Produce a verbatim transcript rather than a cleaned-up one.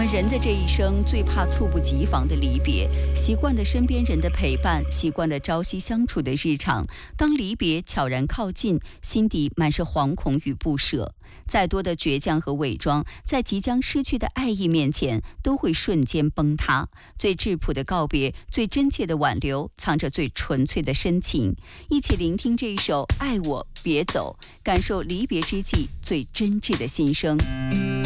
人的这一生最怕猝不及防的离别，习惯了身边人的陪伴，习惯了朝夕相处的日常。当离别悄然靠近，心底满是惶恐与不舍。再多的倔强和伪装，在即将失去的爱意面前，都会瞬间崩塌。最质朴的告别，最真切的挽留，藏着最纯粹的深情。一起聆听这一首《爱我别走》，感受离别之际最真挚的心声。